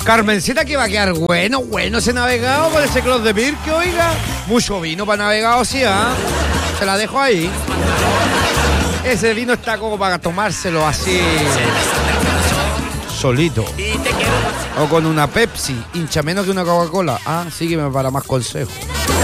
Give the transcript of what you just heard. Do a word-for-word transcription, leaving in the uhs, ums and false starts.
Carmencita, que va a quedar bueno, bueno ese navegado con ese Clos de Pirque, oiga. Mucho vino para navegado, sí, ¿ah? ¿eh? Se la dejo ahí. Ese vino está como para tomárselo así, solito. O con una Pepsi, hincha menos que una Coca-Cola. Ah, sígueme para más consejos.